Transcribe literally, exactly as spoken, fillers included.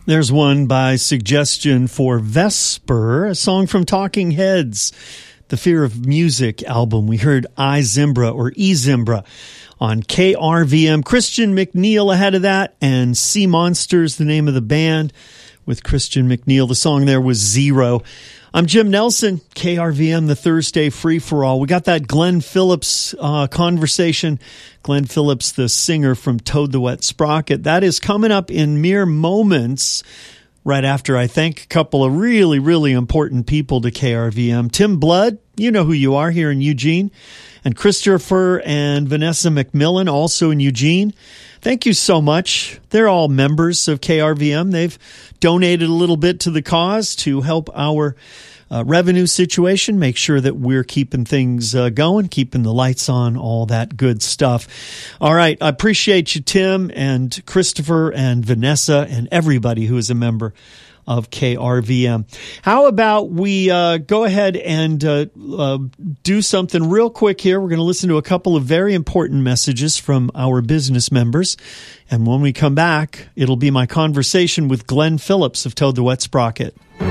There's one by suggestion for Vesper, a song from Talking Heads, the Fear of Music album. We heard I Zimbra or E Zimbra on K R V M. Christian McNeil ahead of that, and Sea Monsters, the name of the band, with Christian McNeil. The song there was Zero. I'm Jim Nelson, K R V M, the Thursday free-for-all. We got that Glenn Phillips uh, conversation. Glenn Phillips, the singer from Toad the Wet Sprocket. That is coming up in mere moments right after I thank a couple of really, really important people to K R V M. Tim Blood, you know who you are here in Eugene, and Christopher and Vanessa McMillan, also in Eugene. Thank you so much. They're all members of K R V M. They've donated a little bit to the cause to help our uh, revenue situation, make sure that we're keeping things uh, going, keeping the lights on, all that good stuff. All right. I appreciate you, Tim and Christopher and Vanessa and everybody who is a member of K R V M. How about we uh, go ahead and uh, uh, do something real quick here. We're going to listen to a couple of very important messages from our business members. And when we come back, it'll be my conversation with Glenn Phillips of Toad the Wet Sprocket.